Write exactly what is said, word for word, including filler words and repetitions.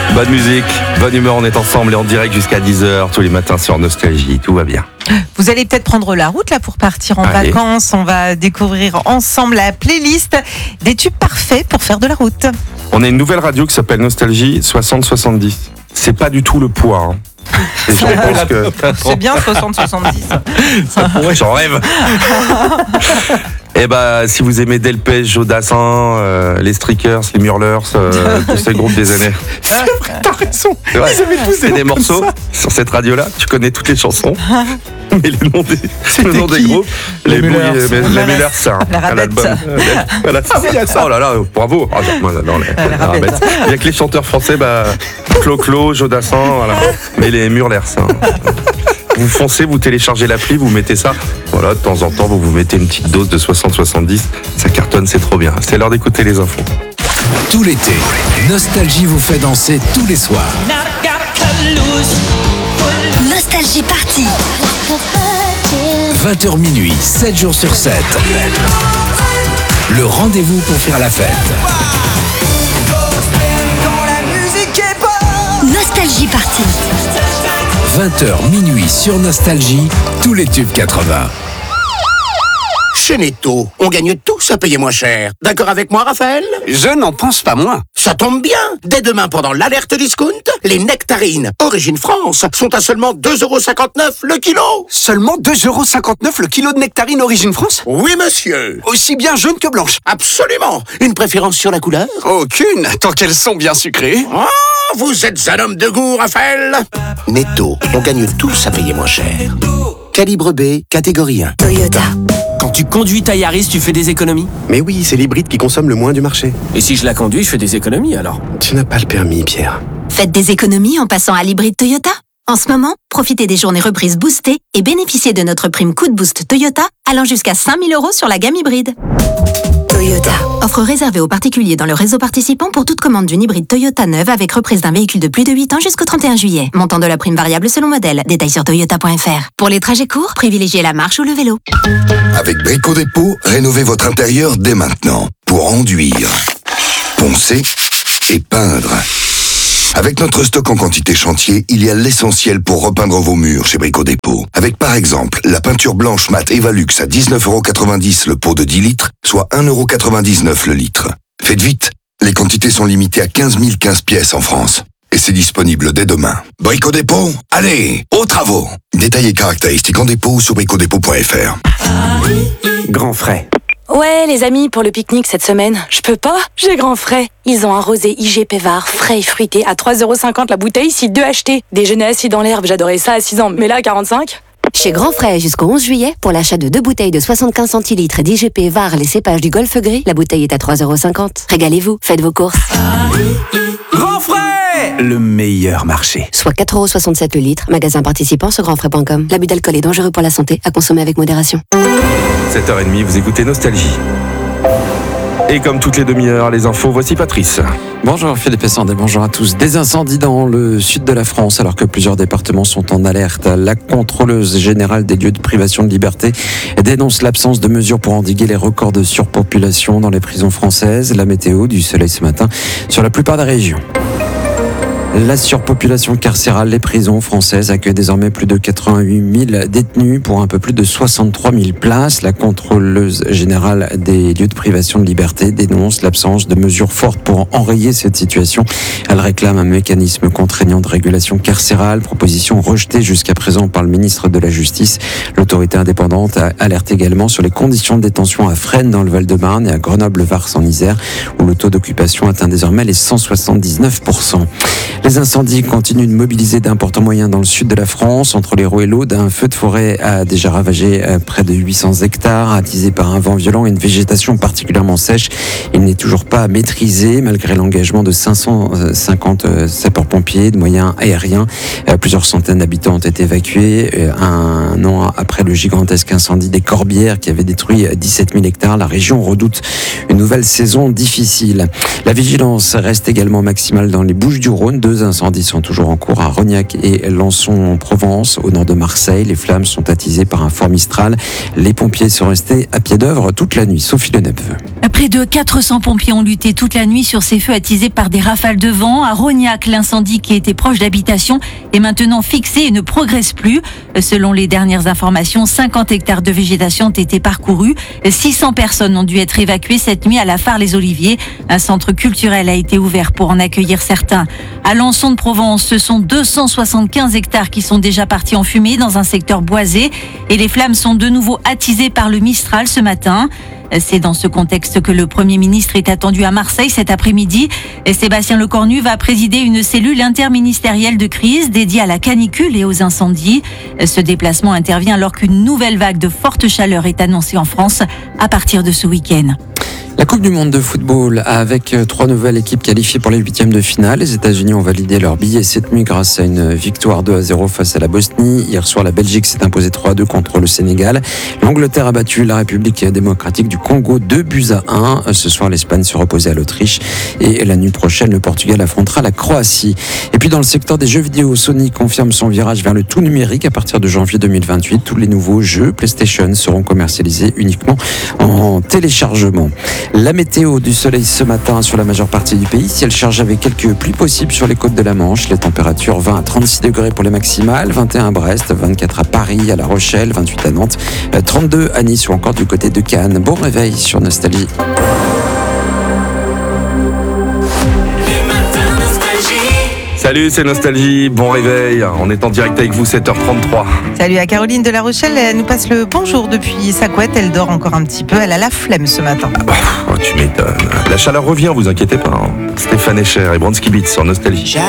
Bonne musique, bonne humeur, on est ensemble et en direct jusqu'à dix heures tous les matins sur Nostalgie, tout va bien. Vous allez peut-être prendre la route là pour partir en Allez. vacances. On va découvrir ensemble la playlist des tubes parfaits pour faire de la route. On a une nouvelle radio qui s'appelle Nostalgie soixante soixante-dix. C'est pas du tout le poids. Hein. Les gens pensent que... C'est bien soixante soixante-dix. J'en rêve. Et bah, si vous aimez Delpech, Jodassin, euh, les Streakers, les Murlers, euh, tous ces groupes des années. C'est vrai, t'as raison. C'est vrai. Ils avaient tous C'est des, des noms comme morceaux ça. sur cette radio-là. Tu connais toutes les chansons. Mais le nom des, le nom des qui groupes, Les les Mullers. Bouilles- les- les Mullers, c'est un, La un Rabette. album. Euh, voilà, Ah oui, il y a ça. Oh là là, bravo. Ah, moi, j'adore les, La les Rabette. Rabettes. Il n'y a que les chanteurs français, bah, Clo-Clo, Jodassin, voilà. Mais les Murlers, hein. Vous foncez, vous téléchargez l'appli, vous mettez ça. Voilà, de temps en temps, vous vous mettez une petite dose de soixante soixante-dix. Ça cartonne, c'est trop bien. C'est l'heure d'écouter les infos. Tout l'été, Nostalgie vous fait danser tous les soirs. Nostalgie Party. vingt heures minuit, sept jours sur sept. Le rendez-vous pour faire la fête. Nostalgie Party. vingt heures minuit sur Nostalgie, tous les tubes quatre-vingts. Chez Netto, on gagne tous à payer moins cher. D'accord avec moi, Raphaël? Je n'en pense pas moins. Ça tombe bien. Dès demain, pendant l'alerte discount, les nectarines Origine France sont à seulement deux euros cinquante-neuf le kilo. Seulement deux euros cinquante-neuf le kilo de nectarine Origine France? Oui, monsieur. Aussi bien jaune que blanche? Absolument. Une préférence sur la couleur? Aucune, tant qu'elles sont bien sucrées. Oh, vous êtes un homme de goût, Raphaël. Netto, on gagne tous à payer moins cher. Calibre B, catégorie un. Toyota. Quand tu conduis ta Yaris, tu fais des économies? Mais oui, c'est l'hybride qui consomme le moins du marché. Et si je la conduis, je fais des économies alors? Tu n'as pas le permis, Pierre. Faites des économies en passant à l'hybride Toyota. En ce moment, profitez des journées reprises boostées et bénéficiez de notre prime coup de boost Toyota allant jusqu'à cinq mille euros sur la gamme hybride. Toyota. Offre réservée aux particuliers dans le réseau participant pour toute commande d'une hybride Toyota neuve avec reprise d'un véhicule de plus de huit ans jusqu'au trente et un juillet. Montant de la prime variable selon modèle. Détails sur toyota point f r. Pour les trajets courts, privilégiez la marche ou le vélo. Avec Brico Dépôt, rénovez votre intérieur dès maintenant pour enduire, poncer et peindre. Avec notre stock en quantité chantier, il y a l'essentiel pour repeindre vos murs chez Brico Dépôt. Avec par exemple la peinture blanche mat Evalux à dix-neuf euros quatre-vingt-dix le pot de dix litres, soit un euro quatre-vingt-dix-neuf le litre. Faites vite, les quantités sont limitées à quinze mille quinze pièces en France. Et c'est disponible dès demain. Brico Dépôt, allez, aux travaux. Détails et caractéristiques en dépôt ou sur brico dépôt point f r. Grand frais. Ouais, les amis, pour le pique-nique cette semaine, je peux pas, j'ai grand frais. Ils ont un rosé I G Pévard, frais et fruité, à trois euros cinquante la bouteille, si deux achetés. Déjeuner assis dans l'herbe, j'adorais ça à six ans, mais là, à quarante-cinq. Chez Grand Frais, jusqu'au onze juillet, pour l'achat de deux bouteilles de soixante-quinze centilitres d'I G P Var, les cépages du Golfe Gris, la bouteille est à trois euros cinquante. Régalez-vous, faites vos courses. Grand frais! Le meilleur marché. Soit quatre euros soixante-sept le litre, magasin participant sur grand frais point com. L'abus d'alcool est dangereux pour la santé, à consommer avec modération. sept heures trente, vous écoutez Nostalgie. Et comme toutes les demi-heures, les infos, voici Patrice. Bonjour Philippe et Sandé, bonjour à tous. Des incendies dans le sud de la France alors que plusieurs départements sont en alerte. La contrôleuse générale des lieux de privation de liberté dénonce l'absence de mesures pour endiguer les records de surpopulation dans les prisons françaises. La météo, du soleil ce matin sur la plupart des régions. La surpopulation carcérale, les prisons françaises accueillent désormais plus de quatre-vingt-huit mille détenus pour un peu plus de soixante-trois mille places. La contrôleuse générale des lieux de privation de liberté dénonce l'absence de mesures fortes pour enrayer cette situation. Elle réclame un mécanisme contraignant de régulation carcérale, proposition rejetée jusqu'à présent par le ministre de la Justice. L'autorité indépendante alerte également sur les conditions de détention à Fresnes dans le Val-de-Marne et à Grenoble-Vars en Isère, où le taux d'occupation atteint désormais les cent soixante-dix-neuf pour cent. Les incendies continuent de mobiliser d'importants moyens dans le sud de la France. Entre l'Hérault et l'Aude, un feu de forêt a déjà ravagé près de huit cents hectares, attisé par un vent violent et une végétation particulièrement sèche. Il n'est toujours pas maîtrisé, malgré l'engagement de cinq cent cinquante sapeurs-pompiers, de moyens aériens. Plusieurs centaines d'habitants ont été évacués. Un an après le gigantesque incendie des Corbières qui avait détruit dix-sept mille hectares, la région redoute une nouvelle saison difficile. La vigilance reste également maximale dans les Bouches-du-Rhône. Deux Deux incendies sont toujours en cours à Rognac et Lançon en Provence, au nord de Marseille. Les flammes sont attisées par un fort Mistral. Les pompiers sont restés à pied d'œuvre toute la nuit. Sophie Le Nepveu. Près de quatre cents pompiers ont lutté toute la nuit sur ces feux attisés par des rafales de vent. À Rognac, l'incendie qui était proche d'habitations est maintenant fixé et ne progresse plus. Selon les dernières informations, cinquante hectares de végétation ont été parcourus. six cents personnes ont dû être évacuées cette nuit à la Phare-les-Oliviers. Un centre culturel a été ouvert pour en accueillir certains. À Lançon de Provence, ce sont deux cent soixante-quinze hectares qui sont déjà partis en fumée dans un secteur boisé. Et les flammes sont de nouveau attisées par le Mistral ce matin. C'est dans ce contexte que le Premier ministre est attendu à Marseille cet après-midi. Et Sébastien Lecornu va présider une cellule interministérielle de crise dédiée à la canicule et aux incendies. Ce déplacement intervient alors qu'une nouvelle vague de forte chaleur est annoncée en France à partir de ce week-end. La Coupe du Monde de football avec trois nouvelles équipes qualifiées pour les huitièmes de finale. Les États-Unis ont validé leur billet cette nuit grâce à une victoire deux à zéro face à la Bosnie. Hier soir, la Belgique s'est imposée trois à deux contre le Sénégal. L'Angleterre a battu la République démocratique du Congo deux buts à un. Ce soir, l'Espagne se reposait à l'Autriche. Et la nuit prochaine, le Portugal affrontera la Croatie. Et puis dans le secteur des jeux vidéo, Sony confirme son virage vers le tout numérique à partir de janvier deux mille vingt-huit. Tous les nouveaux jeux PlayStation seront commercialisés uniquement en téléchargement. La météo du soleil ce matin sur la majeure partie du pays. Ciel chargé avec quelques pluies possibles sur les côtes de la Manche. Les températures vingt à trente-six degrés pour les maximales. vingt et un à Brest, vingt-quatre à Paris, à La Rochelle, vingt-huit à Nantes, trente-deux à Nice ou encore du côté de Cannes. Bon réveil sur Nostalgie. Salut, c'est Nostalgie, bon réveil, on est en direct avec vous, sept heures trente-trois. Salut à Caroline de La Rochelle, elle nous passe le bonjour depuis sa couette, elle dort encore un petit peu, elle a la flemme ce matin. Ah bah, oh, tu m'étonnes, la chaleur revient, vous inquiétez pas. Hein. Stéphane Echer et Bronski Beats sur Nostalgie.